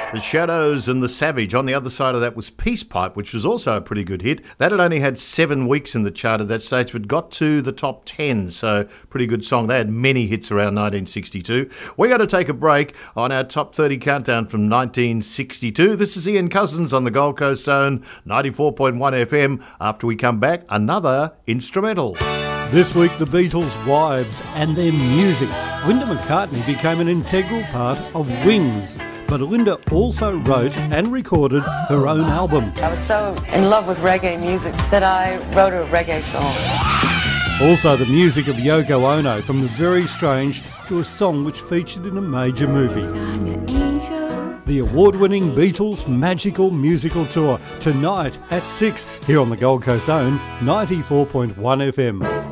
The Shadows and The Savage. On the other side of that was Peace Pipe, which was also a pretty good hit. That had only had 7 weeks in the chart at that stage, but got to the top 10, so pretty good song. They had many hits around 1962. We're going to take a break on our top 30 countdown from 1962. This is Ian Cousins on the Gold Coast Zone, 94.1 FM. After we come back, another instrumental. This week, the Beatles' wives and their music. Linda McCartney became an integral part of Wings, but Linda also wrote and recorded her own album. I was so in love with reggae music that I wrote a reggae song. Also the music of Yoko Ono, from The Very Strange to a song which featured in a major movie. The award-winning Beatles Magical Musical Tour, tonight at 6 here on the Gold Coast Zone, 94.1 FM.